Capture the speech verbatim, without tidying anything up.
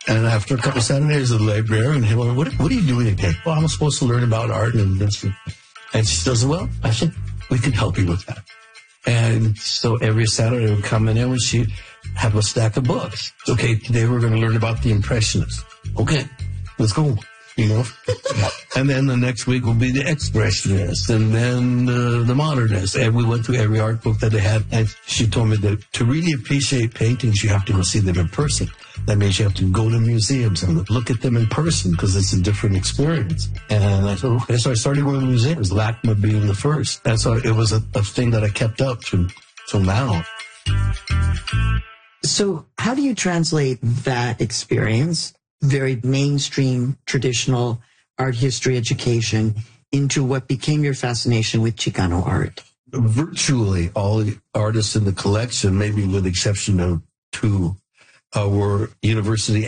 And after a couple Saturdays at the librarian, he went, what, what are you doing today? Well, I'm supposed to learn about art and this. And she says, well, I think we can help you with that. And so every Saturday would come in there and she'd have a stack of books. Okay, today we're going to learn about the Impressionists. Okay, let's go. You know, and then the next week will be the Expressionists, and then uh, the Modernists. And we went through every art book that they had. And she told me that to really appreciate paintings, you have to go see them in person. That means you have to go to museums and look at them in person because it's a different experience. And I thought, okay, so I started going to museums, LACMA being the first. And so it was a, a thing that I kept up to till now. So how do you translate that experience, very mainstream, traditional art history education, into what became your fascination with Chicano art? Virtually all the artists in the collection, maybe with the exception of two, uh, were university